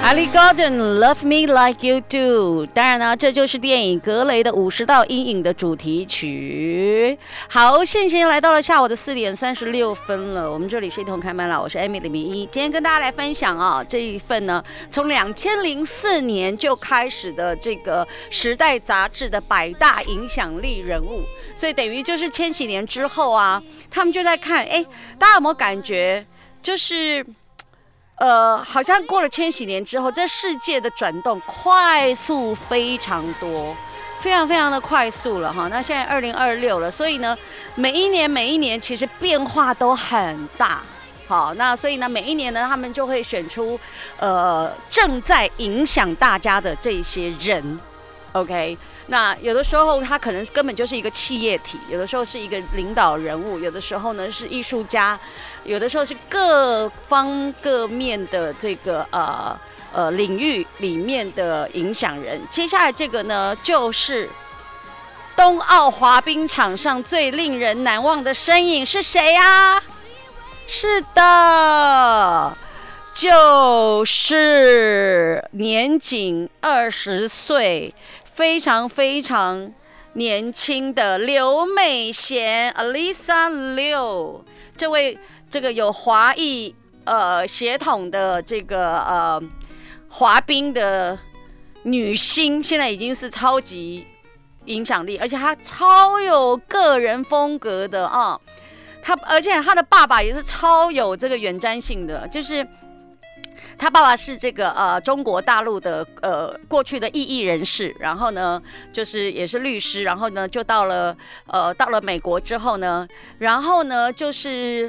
Ellie Goulding Love Me Like You Do， 当然呢，这就是电影《格雷的50道阴影》的主题曲。好，现在来到了下午的4点36分了，我们这里是一同开麦了，我是 Amy 李明一，今天跟大家来分享啊这一份呢，从2004年就开始的这个《时代》杂志的100大影响力人物，所以等于就是千禧年之后啊，他们就在看，大家有没有感觉，就是好像过了千禧年之后，这世界的转动快速非常多，非常非常的快速了哈。那现在2026了，所以呢，每一年其实变化都很大。好，那所以呢，每一年呢，他们就会选出正在影响大家的这些人。OK， 那有的时候他可能根本就是一个企业体，有的时候是一个领导人物，有的时候呢是艺术家，有的时候是各方各面的这个领域里面的影响人。接下来这个呢，就是冬奥滑冰场上最令人难忘的身影是谁啊？是的，就是年仅20岁。非常非常年轻的刘美贤 Alyssa Liu， 这个有华裔血统的这个滑冰的女星，现在已经是超级影响力，而且她超有个人风格的啊，而且她的爸爸也是超有这个远瞻性的，就是他爸爸是这个中国大陆的过去的异议人士，然后呢就是也是律师，然后呢就到了美国之后呢，然后呢就是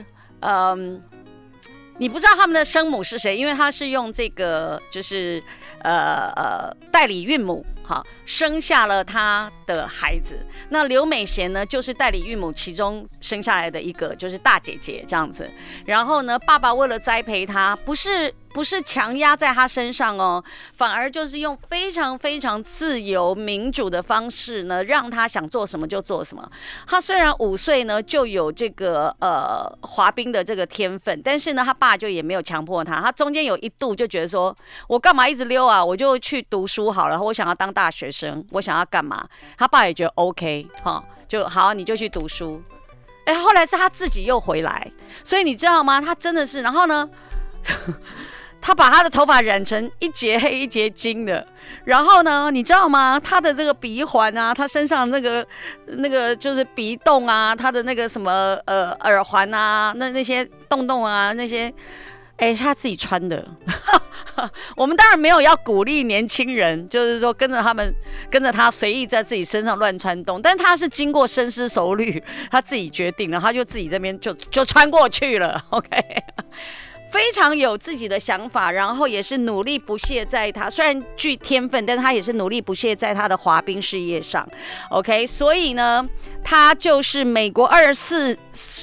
你不知道他们的生母是谁，因为他是用这个就是代理孕母好生下了他的孩子。那刘美贤呢，就是代理孕母其中生下来的一个，就是大姐姐这样子。然后呢，爸爸为了栽培她，不是强压在他身上哦，反而就是用非常非常自由民主的方式呢，让他想做什么就做什么。他虽然5岁呢就有这个滑冰的这个天分，但是呢他爸就也没有强迫他。他中间有一度就觉得说，我干嘛一直溜啊？我就去读书好了，我想要当大学生，我想要干嘛？他爸也觉得 OK 哈，就好，你就去读书。后来是他自己又回来，所以你知道吗？他真的是，然后呢？他把他的头发染成一节黑一节金的，然后呢，你知道吗？他的这个鼻环啊，他身上那个就是鼻洞啊，他的那个什么耳环啊，那些洞啊，那些，是他自己穿的。我们当然没有要鼓励年轻人，就是说跟着他随意在自己身上乱穿洞，但他是经过深思熟虑，他自己决定了，他就自己这边就穿过去了。OK。非常有自己的想法，然后也是努力不懈在他虽然具天分，但他也是努力不懈在他的滑冰事业上。OK， 所以呢，他就是美国24